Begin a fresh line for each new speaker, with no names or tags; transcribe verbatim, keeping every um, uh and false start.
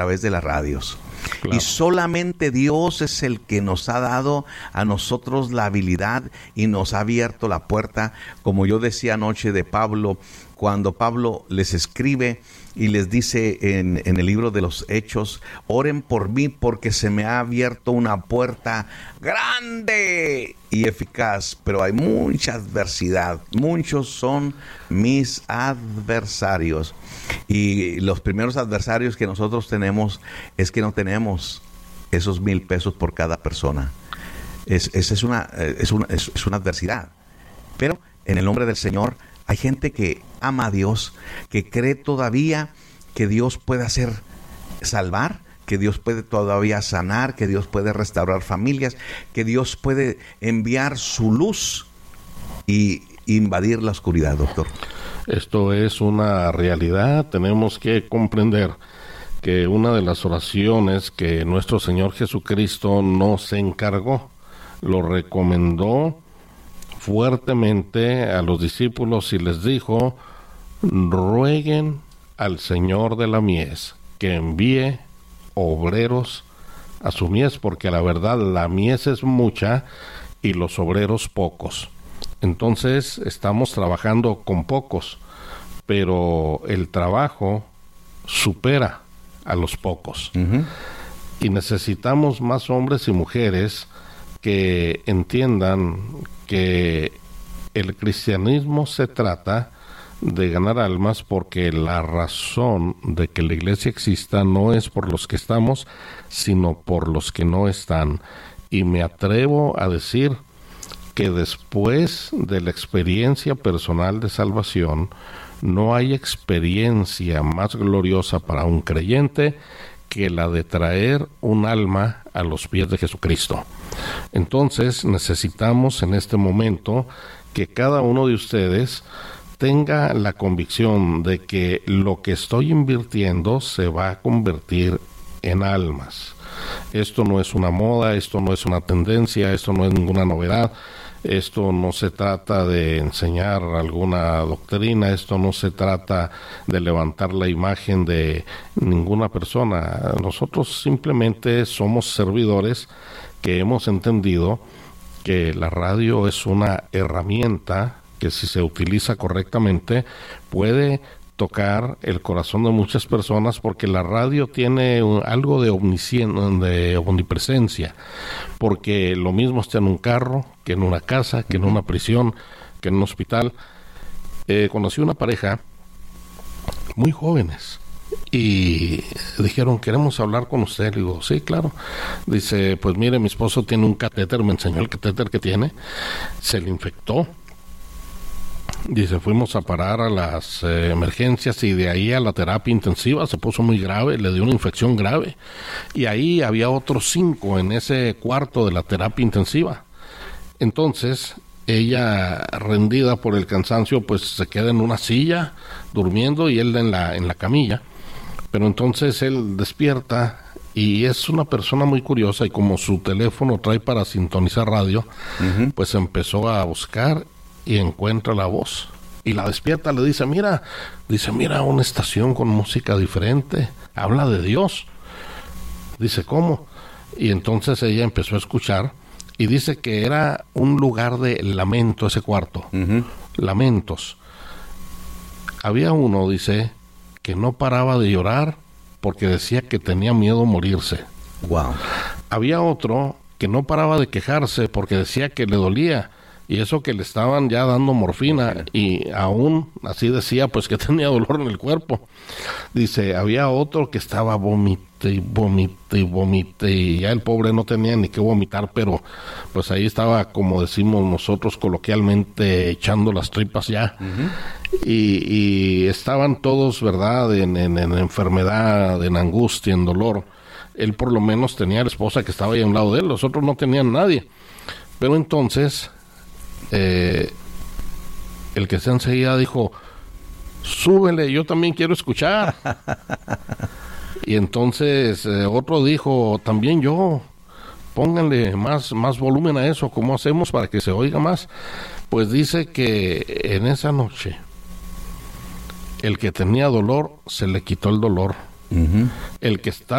través de las radios.
Claro.
Y solamente Dios es el que nos ha dado a nosotros la habilidad y nos ha abierto la puerta, como yo decía anoche de Pablo, cuando Pablo les escribe y les dice en, en el libro de los Hechos: oren por mí porque se me ha abierto una puerta grande y eficaz, pero hay mucha adversidad, muchos son mis adversarios. Y los primeros adversarios que nosotros tenemos es que no tenemos esos mil pesos por cada persona. Es, es, es, una, es, una, es, es una adversidad. Pero en el nombre del Señor hay gente que ama a Dios, que cree todavía que Dios puede hacer salvar, que Dios puede todavía sanar, que Dios puede restaurar familias, que Dios puede enviar su luz y invadir la oscuridad, doctor.
Esto es una realidad. Tenemos que comprender que una de las oraciones que nuestro Señor Jesucristo nos encargó, lo recomendó fuertemente a los discípulos y les dijo: rueguen al Señor de la mies que envíe obreros a su mies, porque a la verdad la mies es mucha y los obreros pocos. Entonces estamos trabajando con pocos, pero el trabajo supera a los pocos. Uh-huh. Y necesitamos más hombres y mujeres que entiendan que el cristianismo se trata de ganar almas, porque la razón de que la iglesia exista no es por los que estamos, sino por los que no están. Y me atrevo a decir que después de la experiencia personal de salvación, no hay experiencia más gloriosa para un creyente que la de traer un alma a los pies de Jesucristo. Entonces necesitamos en este momento que cada uno de ustedes tenga la convicción de que lo que estoy invirtiendo se va a convertir en almas. Esto no es una moda, esto no es una tendencia, esto no es ninguna novedad. Esto no se trata de enseñar alguna doctrina, esto no se trata de levantar la imagen de ninguna persona. Nosotros simplemente somos servidores que hemos entendido que la radio es una herramienta que, si se utiliza correctamente, puede tocar el corazón de muchas personas, porque la radio tiene un, algo de, omniscien, de omnipresencia, porque lo mismo está en un carro, que en una casa, que en una prisión, que en un hospital. Eh, conocí una pareja muy jóvenes y dijeron: queremos hablar con usted. Le digo: sí, claro. Dice: pues mire, mi esposo tiene un catéter, me enseñó el catéter que tiene, se le infectó. Dice: fuimos a parar a las eh, emergencias y de ahí a la terapia intensiva, se puso muy grave, le dio una infección grave. Y ahí había otros cinco en ese cuarto de la terapia intensiva. Entonces, ella, rendida por el cansancio, pues se queda en una silla durmiendo y él en la, en la camilla. Pero entonces él despierta y es una persona muy curiosa, y como su teléfono trae para sintonizar radio, uh-huh. pues empezó a buscar y encuentra la voz y la despierta. Le dice: mira, dice, mira una estación con música diferente, habla de Dios. Dice: ¿cómo? Y entonces ella empezó a escuchar y dice que era un lugar de lamento ese cuarto, uh-huh. lamentos. Había uno, dice, que no paraba de llorar porque decía que tenía miedo a morirse.
Wow.
Había otro que no paraba de quejarse porque decía que le dolía, y eso que le estaban ya dando morfina, y aún así decía pues que tenía dolor en el cuerpo. Dice: había otro que estaba vomite y vomite y vomite, y ya el pobre no tenía ni que vomitar, pero pues ahí estaba, como decimos nosotros coloquialmente, echando las tripas ya. Uh-huh. y, y estaban todos, ¿verdad?, en, en, en enfermedad, en angustia, en dolor. Él por lo menos tenía a la esposa que estaba ahí a un lado de él, los otros no tenían nadie. Pero entonces Eh, el que se enseguida dijo: súbele, yo también quiero escuchar. Y entonces eh, otro dijo: también yo, pónganle más, más volumen a eso, ¿cómo hacemos para que se oiga más? Pues dice que en esa noche el que tenía dolor se le quitó el dolor, Uh-huh. El que está